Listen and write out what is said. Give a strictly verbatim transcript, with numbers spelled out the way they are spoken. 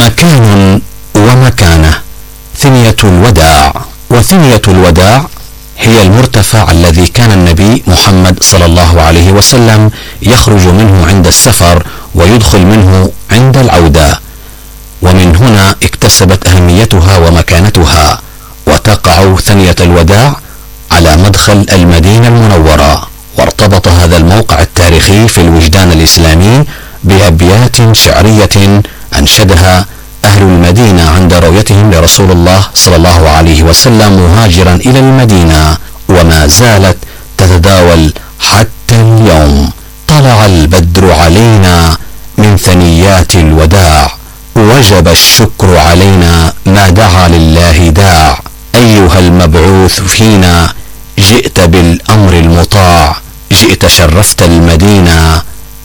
مكان ومكانة. ثنية الوداع. وثنية الوداع هي المرتفع الذي كان النبي محمد صلى الله عليه وسلم يخرج منه عند السفر ويدخل منه عند العودة، ومن هنا اكتسبت أهميتها ومكانتها، وتقع ثنية الوداع على مدخل المدينة المنورة. وارتبط هذا الموقع التاريخي في الوجدان الإسلامي بأبيات شعرية أنشدها أهل المدينة عند رؤيتهم لرسول الله صلى الله عليه وسلم مهاجرا إلى المدينة، وما زالت تتداول حتى اليوم. طلع البدر علينا من ثنيات الوداع، وجب الشكر علينا ما دعا لله داع. أيها المبعوث فينا جئت بالأمر المطاع، جئت شرفت المدينة